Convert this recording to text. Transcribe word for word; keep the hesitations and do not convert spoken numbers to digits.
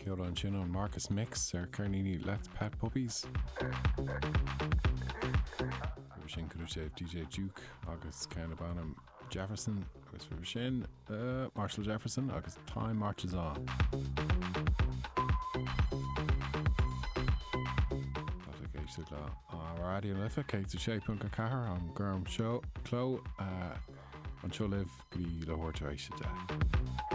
Kia ora an sin an Marcus Mix ar Carnini Let's Pet Puppies. Fi sin cúidir sé D J Duke agus Ceanna Banham Jefferson agus fi sin uh, Marshall Jefferson agus Time Marches On. Tá le á radio lifa cé sé punca cahar an gurm seo cló uh, an seo libh go le hórtaréis de.